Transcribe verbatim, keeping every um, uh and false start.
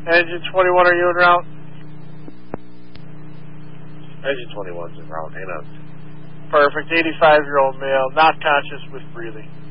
Engine twenty-one, are you en route? Engine twenty-one's en route. Hang on. Perfect. eighty-five-year-old male, not conscious with breathing.